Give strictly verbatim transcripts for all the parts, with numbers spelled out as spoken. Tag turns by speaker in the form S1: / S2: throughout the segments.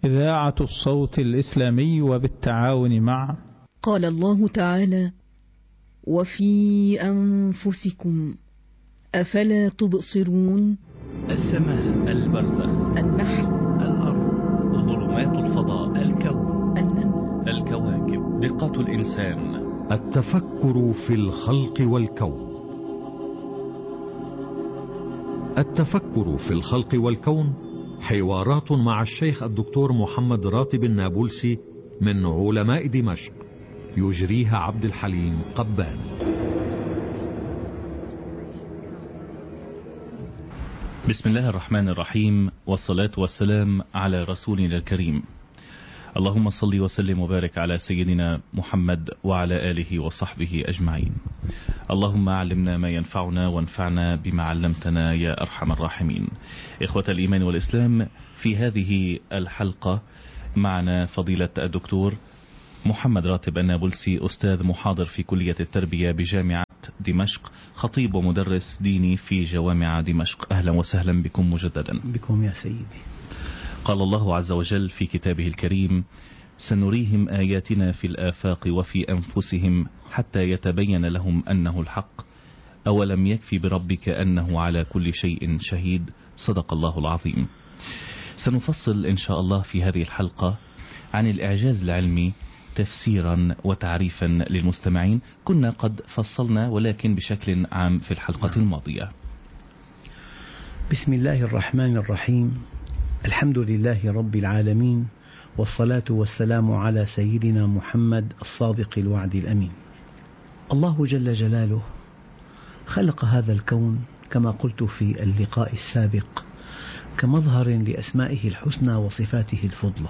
S1: إذاعة الصوت الإسلامي وبالتعاون مع
S2: قال الله تعالى: وفي أنفسكم أفلا تبصرون.
S3: السماء، البرزخ،
S2: النحل،
S3: الأرض، ظلمات الفضاء، الكون،
S2: النمل،
S3: الكواكب، دقات الإنسان،
S4: التفكر في الخلق والكون. التفكر في الخلق والكون حوارات مع الشيخ الدكتور محمد راتب النابلسي من علماء دمشق، يجريها عبد الحليم قبان.
S3: بسم الله الرحمن الرحيم، والصلاة والسلام على رسولنا الكريم. اللهم صل وسلم وبارك على سيدنا محمد وعلى آله وصحبه أجمعين. اللهم علمنا ما ينفعنا وانفعنا بما علمتنا يا أرحم الراحمين. إخوة الإيمان والإسلام، في هذه الحلقة معنا فضيلة الدكتور محمد راتب النابلسي، أستاذ محاضر في كلية التربية بجامعة دمشق، خطيب ومدرس ديني في جوامع دمشق. أهلا وسهلا بكم مجددا.
S5: بكم يا سيدي.
S3: قال الله عز وجل في كتابه الكريم: سنريهم آياتنا في الآفاق وفي أنفسهم حتى يتبين لهم أنه الحق أولم يكفي بربك أنه على كل شيء شهيد. صدق الله العظيم. سنفصل إن شاء الله في هذه الحلقة عن الإعجاز العلمي تفسيرا وتعريفا للمستمعين. كنا قد فصلنا ولكن بشكل عام في الحلقة الماضية.
S5: بسم الله الرحمن الرحيم. الحمد لله رب العالمين، والصلاة والسلام على سيدنا محمد الصادق الوعد الأمين. الله جل جلاله خلق هذا الكون كما قلت في اللقاء السابق كمظهر لأسمائه الحسنى وصفاته الفضلى،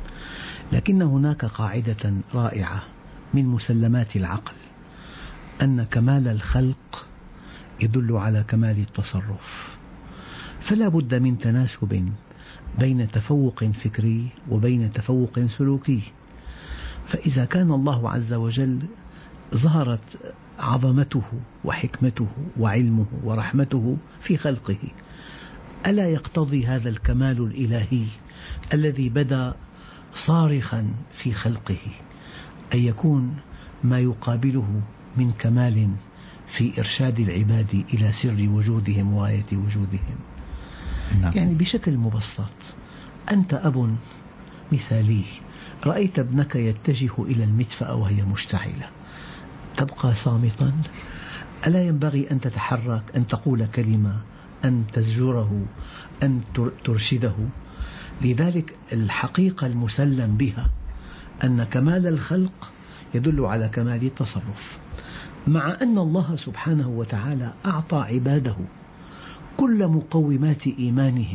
S5: لكن هناك قاعدة رائعة من مسلمات العقل، أن كمال الخلق يدل على كمال التصرف، فلا بد من تناسب بين تفوق فكري وبين تفوق سلوكي. فإذا كان الله عز وجل ظهرت عظمته وحكمته وعلمه ورحمته في خلقه، ألا يقتضي هذا الكمال الإلهي الذي بدا صارخا في خلقه أن يكون ما يقابله من كمال في إرشاد العباد إلى سر وجودهم وآية وجودهم؟ نعم. يعني بشكل مبسط، أنت أب مثالي، رأيت ابنك يتجه إلى المدفأة وهي مشتعلة، تبقى صامتا؟ ألا ينبغي أن تتحرك، أن تقول كلمة، أن تزجره، أن ترشده؟ لذلك الحقيقة المسلم بها أن كمال الخلق يدل على كمال التصرف، مع أن الله سبحانه وتعالى أعطى عباده كل مقومات إيمانهم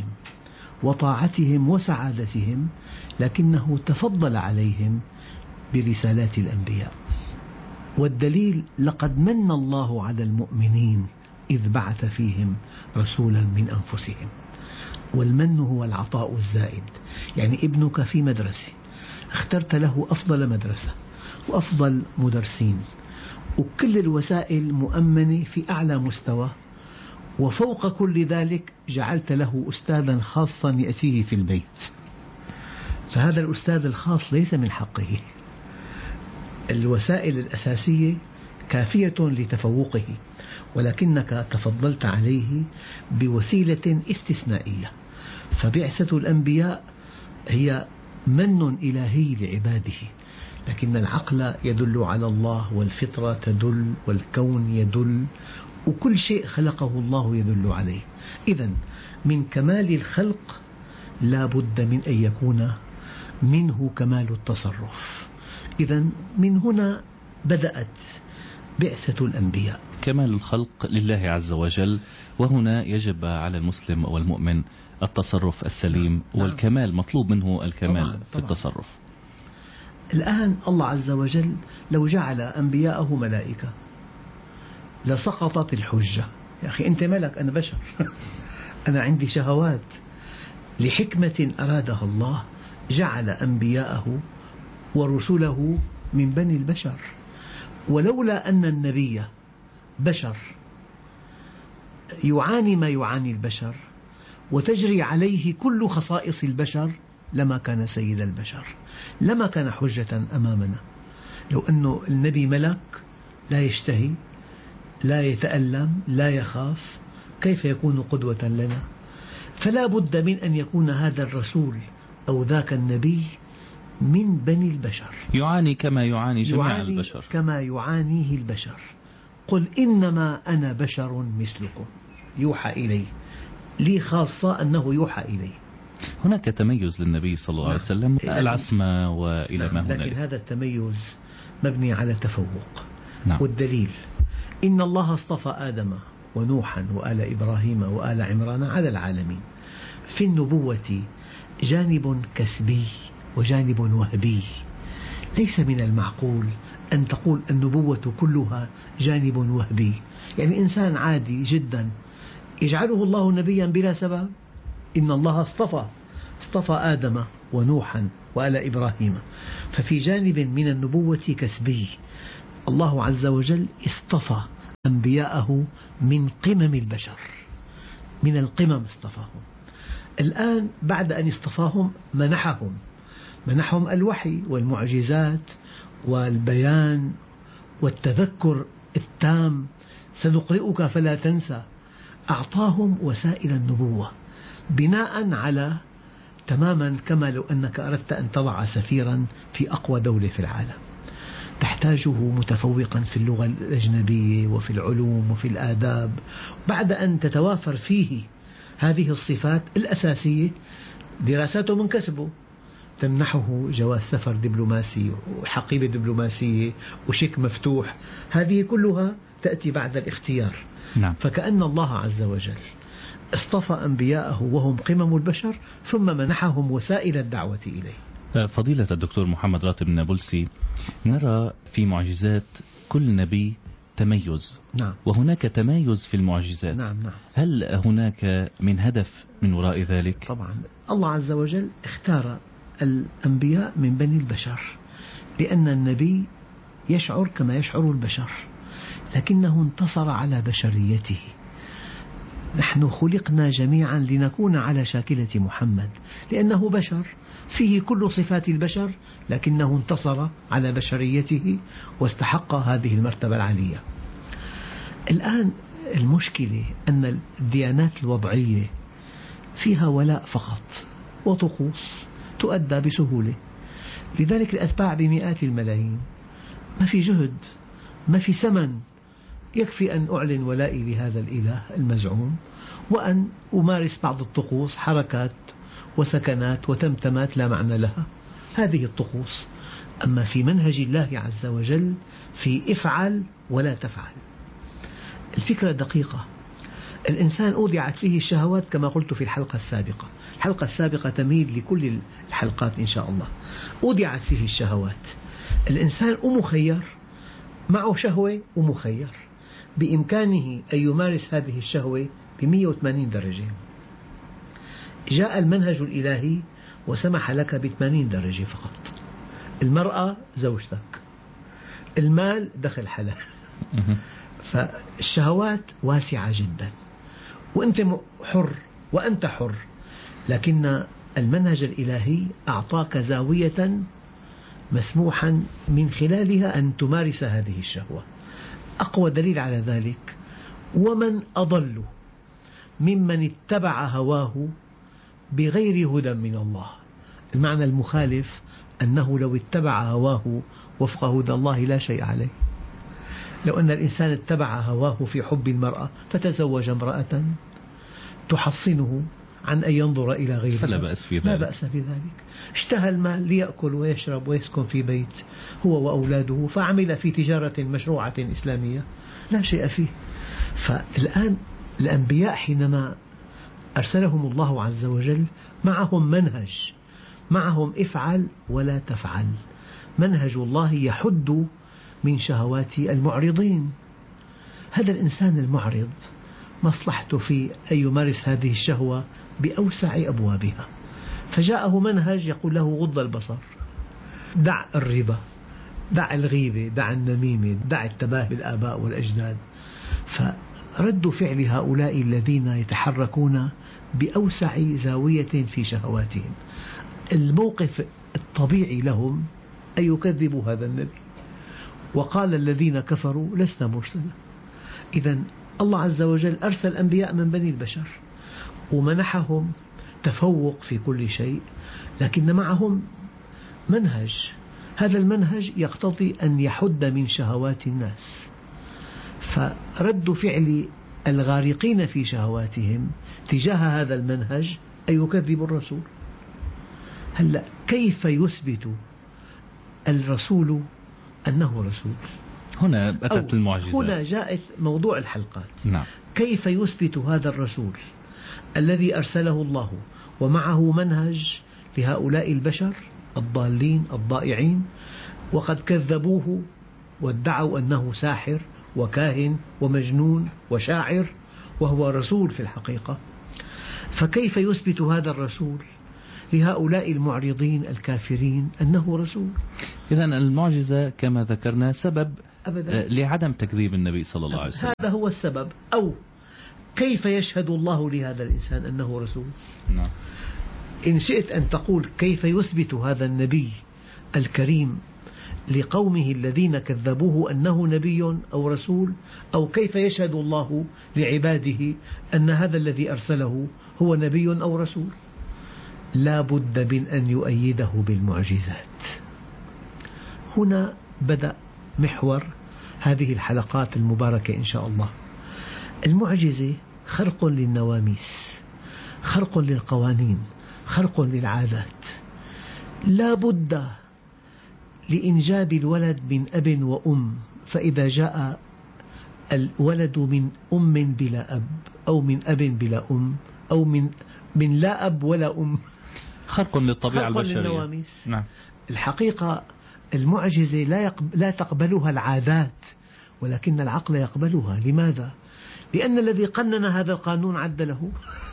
S5: وطاعتهم وسعادتهم، لكنه تفضل عليهم برسالات الأنبياء. والدليل: لقد من الله على المؤمنين إذ بعث فيهم رسولا من أنفسهم. والمن هو العطاء الزائد، يعني ابنك في مدرسة، اخترت له أفضل مدرسة وأفضل مدرسين وكل الوسائل مؤمنة في أعلى مستوى، وفوق كل ذلك جعلت له أستاذا خاصا يأتيه في البيت، فهذا الأستاذ الخاص ليس من حقه. الوسائل الأساسية كافية لتفوقه، ولكنك تفضلت عليه بوسيلة استثنائية. فبعثة الأنبياء هي من إلهي لعباده، لكن العقل يدل على الله، والفطرة تدل، والكون يدل، وكل شيء خلقه الله يدل عليه. إذن من كمال الخلق لا بد من أن يكون منه كمال التصرف. إذن من هنا بدأت بعثة الأنبياء.
S3: كمال الخلق لله عز وجل، وهنا يجب على المسلم والمؤمن التصرف السليم. نعم. والكمال مطلوب منه الكمال طبعا. في طبعا. التصرف.
S5: الآن الله عز وجل لو جعل أنبياءه ملائكة لسقطت الحجة. يا أخي أنت ملك، أنا بشر أنا عندي شهوات. لحكمة أرادها الله جعل أنبياءه ورسله من بني البشر، ولولا أن النبي بشر يعاني ما يعاني البشر وتجري عليه كل خصائص البشر لما كان سيد البشر، لما كان حجة أمامنا. لو أنه النبي ملك لا يشتهي لا يتألم لا يخاف، كيف يكون قدوة لنا؟ فلا بد من أن يكون هذا الرسول أو ذاك النبي من بني البشر،
S3: يعاني كما يعاني جميع
S5: يعاني
S3: البشر،
S5: كما يعانيه البشر. قل إنما أنا بشر مثلكم يوحى إلي، لي خاصة أنه يوحى إلي.
S3: هناك تميز للنبي صلى الله عليه وسلم، العصمة وإلى ما هنالك،
S5: لكن هذا التميز مبني على تفوق.
S3: نعم.
S5: والدليل إن الله اصطفى آدم ونوحا وآل إبراهيم وآل عمران على العالمين. في النبوة جانب كسبي وجانب وهبي. ليس من المعقول أن تقول النبوة كلها جانب وهبي، يعني إنسان عادي جدا يجعله الله نبيا بلا سبب. إن الله اصطفى اصطفى آدم ونوحا وآل إبراهيم، ففي جانب من النبوة كسبي. الله عز وجل اصطفى أنبياءه من قمم البشر، من القمم اصطفاهم. الآن بعد أن اصطفاهم منحهم منحهم الوحي والمعجزات والبيان والتذكر التام، سنقرئك فلا تنسى. أعطاهم وسائل النبوة بناء على تماما كما لو أنك أردت أن تضع سفيرا في أقوى دولة في العالم، تحتاجه متفوقا في اللغة الأجنبية وفي العلوم وفي الآداب. بعد أن تتوافر فيه هذه الصفات الأساسية، دراساته من كسبه تمنحه جواز سفر دبلوماسي وحقيبة دبلوماسية وشيك مفتوح، هذه كلها تأتي بعد الاختيار.
S3: نعم.
S5: فكأن الله عز وجل اصطفى أنبياءه وهم قمم البشر ثم منحهم وسائل الدعوة إليه.
S3: فضيلة الدكتور محمد راتب النابلسي، نرى في معجزات كل نبي تميز،
S5: نعم.
S3: وهناك تمايز في المعجزات.
S5: نعم نعم.
S3: هل هناك من هدف من وراء ذلك؟
S5: طبعا الله عز وجل اختار الأنبياء من بني البشر، لأن النبي يشعر كما يشعر البشر، لكنه انتصر على بشريته. نحن خلقنا جميعا لنكون على شاكلة محمد، لأنه بشر فيه كل صفات البشر، لكنه انتصر على بشريته واستحق هذه المرتبة العالية. الآن المشكلة أن الديانات الوضعية فيها ولاء فقط وطقوس تؤدى بسهولة، لذلك الأتباع بمئات الملايين، ما في جهد ما في ثمن، يكفي أن أعلن ولائي لهذا الإله المزعوم وأن أمارس بعض الطقوس، حركات وسكنات وتمتمات لا معنى لها، هذه الطقوس. أما في منهج الله عز وجل في افعل ولا تفعل. الفكرة دقيقة. الإنسان أودعت فيه الشهوات كما قلت في الحلقة السابقة، الحلقة السابقة تمهيد لكل الحلقات إن شاء الله. أودعت فيه الشهوات. الإنسان مخير، معه شهوة ومخير، بإمكانه أن يمارس هذه الشهوة بمئة وثمانين درجة. جاء المنهج الإلهي وسمح لك بثمانين درجة فقط. المرأة زوجتك، المال دخل حلال، فالشهوات واسعة جدا وأنت حر وأنت حر، لكن المنهج الإلهي أعطاك زاوية مسموحا من خلالها أن تمارس هذه الشهوة. أقوى دليل على ذلك: ومن أضل ممن اتبع هواه بغير هدى من الله. المعنى المخالف أنه لو اتبع هواه وفق هدى الله لا شيء عليه. لو أن الإنسان اتبع هواه في حب المرأة فتزوج امرأة تحصنه عن أن ينظر إلى غيرها
S3: فلا بأس في ذلك.
S5: لا بأس في ذلك. اشتهى المال ليأكل ويشرب ويسكن في بيت هو وأولاده، فعمل في تجارة مشروعة إسلامية لا شيء فيه. فالآن الأنبياء حينما أرسلهم الله عز وجل معهم منهج، معهم افعل ولا تفعل. منهج الله يحد من شهوات المعرضين. هذا الإنسان المعرض مصلحته في أن يمارس هذه الشهوة بأوسع أبوابها، فجاءه منهج يقول له غض البصر، دع الربا، دع الغيبة، دع النميمة، دع التباهي بالآباء والأجداد. فرد فعل هؤلاء الذين يتحركون بأوسع زاوية في شهواتهم الموقف الطبيعي لهم أن يكذبوا هذا النبي. وقال الذين كفروا لسنا مرسلا. إذن الله عز وجل أرسل أنبياء من بني البشر ومنحهم تفوق في كل شيء، لكن معهم منهج. هذا المنهج يقتضي أن يحد من شهوات الناس، فرد فعل الغارقين في شهواتهم تجاه هذا المنهج أن يكذبوا الرسول. هلأ كيف يثبت الرسول أنه رسول؟
S3: هنا أتت المعجزات.
S5: هنا جاءت موضوع الحلقات.
S3: نعم.
S5: كيف يثبت هذا الرسول الذي أرسله الله ومعه منهج لهؤلاء البشر الضالين الضائعين، وقد كذبوه وادعوا أنه ساحر وكاهن ومجنون وشاعر وهو رسول في الحقيقة؟ فكيف يثبت هذا الرسول لهؤلاء المعرضين الكافرين أنه رسول؟
S3: إذن المعجزة كما ذكرنا سبب
S5: أبداً
S3: لعدم تكذيب النبي صلى الله عليه وسلم.
S5: هذا هو السبب. أو كيف يشهد الله لهذا الإنسان أنه رسول؟
S3: نعم.
S5: إن شئت أن تقول كيف يثبت هذا النبي الكريم لقومه الذين كذبوه أنه نبي أو رسول، أو كيف يشهد الله لعباده أن هذا الذي أرسله هو نبي أو رسول، لا بد من أن يؤيده بالمعجزات. هنا بدأ محور هذه الحلقات المباركة إن شاء الله. المعجزة خرق للنواميس، خرق للقوانين، خرق للعادات. لا بد لإنجاب الولد من أب وأم، فإذا جاء الولد من أم بلا أب أو من أب بلا أم أو من من لا أب ولا أم،
S3: خرق للطبيعة
S5: خرق
S3: البشرية.
S5: للنواميس.
S3: نعم.
S5: الحقيقة المعجزة لا لا تقبلها العادات، ولكن العقل يقبلها. لماذا؟ لأن الذي قنن هذا القانون عدله،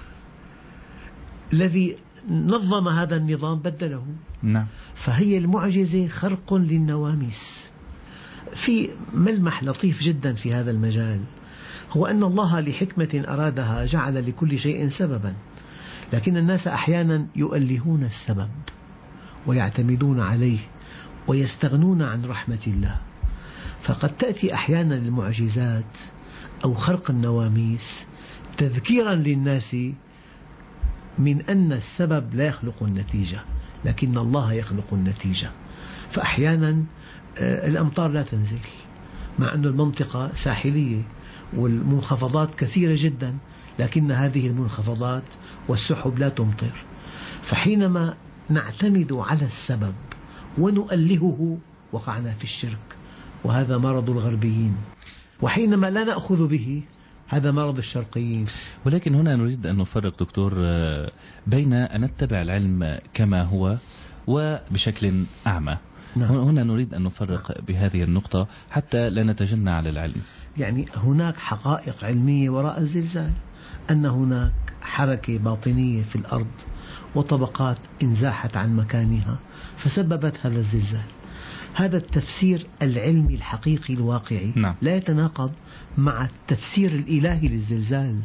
S5: الذي نظم هذا النظام بدله.
S3: نعم.
S5: فهي المعجزة خرق للنواميس. في ملمح لطيف جدا في هذا المجال، هو أن الله لحكمة أرادها جعل لكل شيء سببا، لكن الناس أحيانا يؤلهون السبب ويعتمدون عليه ويستغنون عن رحمة الله. فقد تأتي أحيانا المعجزات أو خرق النواميس تذكيرا للناس من أن السبب لا يخلق النتيجة، لكن الله يخلق النتيجة. فأحيانا الأمطار لا تنزل مع أن المنطقة ساحلية والمنخفضات كثيرة جدا، لكن هذه المنخفضات والسحب لا تمطر. فحينما نعتمد على السبب ونؤلهه وقعنا في الشرك، وهذا مرض الغربيين. وحينما لا نأخذ به، هذا مرض الشرقيين.
S3: ولكن هنا نريد أن نفرق دكتور بين أن نتبع العلم كما هو وبشكل أعمى. نعم. هنا نريد أن نفرق بهذه النقطة حتى لا نتجنى على العلم.
S5: يعني هناك حقائق علمية وراء الزلزال، أن هناك حركة باطنية في الأرض وطبقات انزاحت عن مكانها فسببت هذا الزلزال. هذا التفسير العلمي الحقيقي الواقعي. نعم. لا يتناقض مع التفسير الإلهي للزلزال.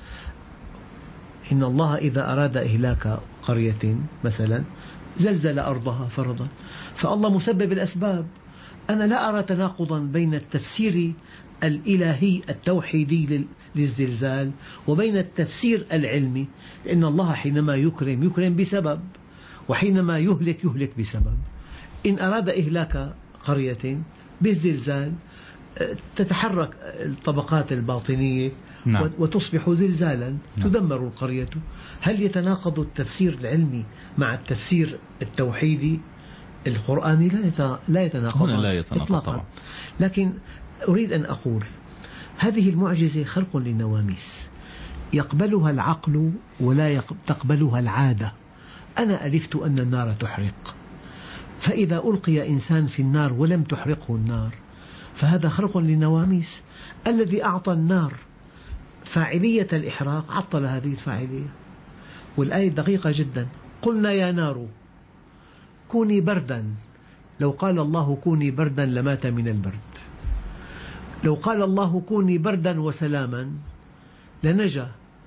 S5: إن الله إذا أراد إهلاك قرية مثلا زلزل أرضها فرضا، فالله مسبب الأسباب. أنا لا أرى تناقضا بين التفسير الإلهي التوحيدي للزلزال وبين التفسير العلمي، لأن الله حينما يكرم يكرم بسبب، وحينما يهلك يهلك بسبب. إن أراد إهلاك قرية بالزلزال تتحرك الطبقات الباطنية. نعم. وتصبح زلزالا. نعم. تدمر القرية. هل يتناقض التفسير العلمي مع التفسير التوحيدي القرآني؟ لا يتناقض.
S3: هنا لا يتناقض طبعا.
S5: لكن أريد أن أقول هذه المعجزة خلق للنواميس يقبلها العقل ولا تقبلها العادة. أنا ألفت أن النار تحرق، فإذا ألقي إنسان في النار ولم تحرقه النار فهذا خرق للنواميس. الذي أعطى النار فاعلية الإحراق عطل هذه الفاعلية. والآية دقيقة جدا: قلنا يا نار كوني بردا. لو قال الله كوني بردا لمات من البرد. لو قال الله كوني بردا وسلاما لنجا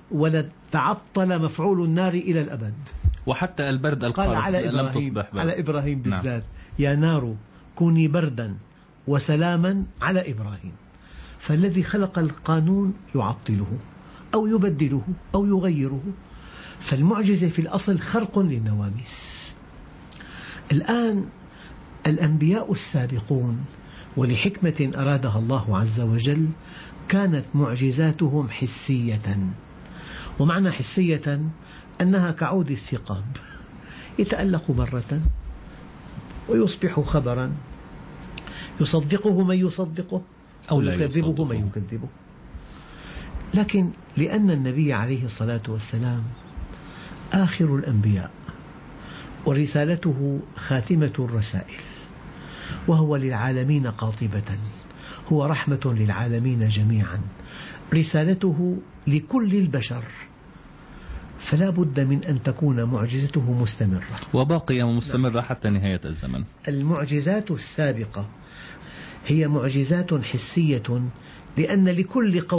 S5: ولا تعطل مفعول النار إلى الأبد.
S3: وحتى البرد
S5: قال على إبراهيم, على إبراهيم بالذات نعم. يا نار كوني بردا وسلاما على إبراهيم. فالذي خلق القانون يعطله أو يبدله أو يغيره. فالمعجزة في الأصل خرق للنواميس. الآن الأنبياء السابقون ولحكمة أرادها الله عز وجل كانت معجزاتهم حسية. ومعنى حسية أنها كعود الثقاب يتألق مرة ويصبح خبرا يصدقه من يصدقه أو يكذبه من يكذبه. لكن لأن النبي عليه الصلاة والسلام آخر الأنبياء ورسالته خاتمة الرسائل وهو للعالمين قاطبة، هو رحمة للعالمين جميعا، رسالته لكل البشر، فلا بد من أن تكون معجزته مستمرة
S3: وباقية مستمرة حتى نهاية الزمن.
S5: المعجزات السابقة هي معجزات حسية لأن لكل قوم